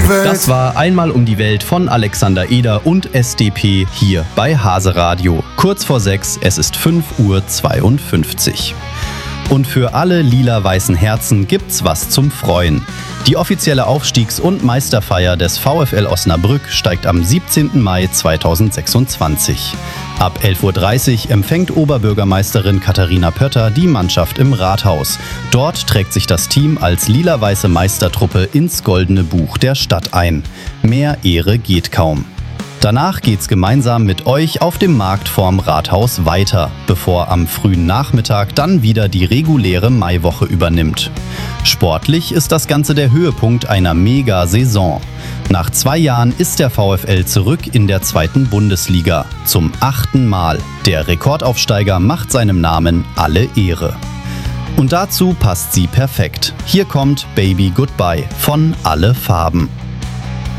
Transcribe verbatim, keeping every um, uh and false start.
die Welt. Das war Einmal um die Welt von Alexander Eder und S D P hier bei Hase Radio. Kurz vor sechs, es ist fünf Uhr zweiundfünfzig. Und für alle lila-weißen Herzen gibt's was zum Freuen. Die offizielle Aufstiegs- und Meisterfeier des VfL Osnabrück steigt am siebzehnten Mai zweitausendsechsundzwanzig. Ab elf Uhr dreißig empfängt Oberbürgermeisterin Katharina Pötter die Mannschaft im Rathaus. Dort trägt sich das Team als lila-weiße Meistertruppe ins Goldene Buch der Stadt ein. Mehr Ehre geht kaum. Danach geht's gemeinsam mit euch auf dem Markt vorm Rathaus weiter, bevor am frühen Nachmittag dann wieder die reguläre Maiwoche übernimmt. Sportlich ist das Ganze der Höhepunkt einer Mega-Saison. Nach zwei Jahren ist der VfL zurück in der zweiten Bundesliga. Zum achten Mal. Der Rekordaufsteiger macht seinem Namen alle Ehre. Und dazu passt sie perfekt. Hier kommt Baby Goodbye von Alle Farben.